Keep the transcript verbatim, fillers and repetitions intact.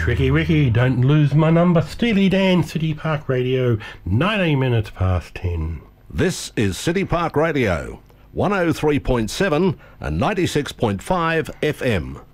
Tricky Ricky, don't lose my number. Steely Dan, City Park Radio, nineteen minutes past ten. This is City Park Radio, one oh three point seven and ninety-six point five F M.